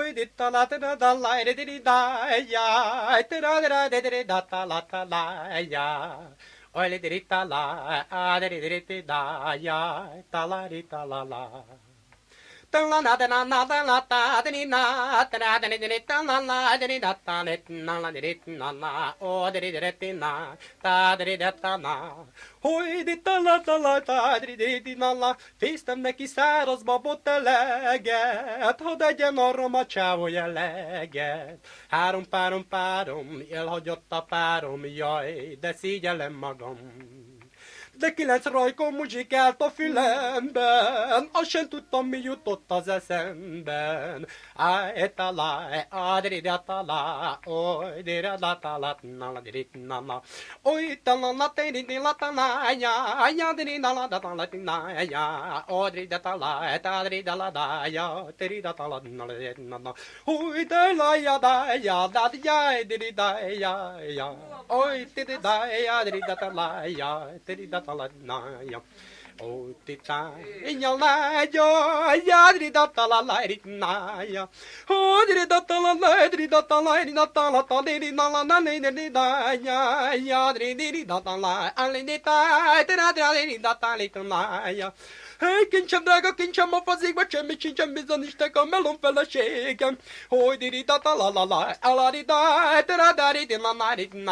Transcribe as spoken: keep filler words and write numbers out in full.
Oi, di ta la ta da la di di da ya, ta da da da di da ta la ta la ya. Oi, di di ta la, a di di di da ya, ta la di ta la la. Ta la na da na na da la ta di na, ta da di di ta la la di da ta di na la di na la, o di di di na, ta di da ta na. Oj, di ta la ta la ta di di di na la, féstem neki száraz babot eleget, hadd egyen arra ma csávolja leget. Három párom párom, elhagyott a párom, jaj, de szígyellem magam. De kilenc rajkom muzsikált a fülemben, azt sem tudtam, mi jutott az eszemben. Áj, talá, ádrida talá, oly, dira da talá, nala, dirit, nala. Oly, talá, la, tiri, la, talá, ya, ya, diri, nala, da, talá, tina, ya, odrida talá, tádrida, la, da, ya, tiri, da, talá, nala, dirit, nala. Oly, da, la, ya, da, ya, da, ya, diri, da, ya, ya. Oy, tiri, da, ya, diri, da, talá, ya, tiri, da, ya. Oh, tita, ya la ya, ya di da ta la la di na ya. Oh, di da ta la la di da ta la di da ta la ta di na la na ni di da ya, ya di di da ta la, ali di ta, di da da di da ta li na ya. Hey, kincsem drága, kincsem a fazékba, semmi sincsen bizonyíték a melon feleségem. Hogy di da ta la la la, ala di da, di da di na na di na.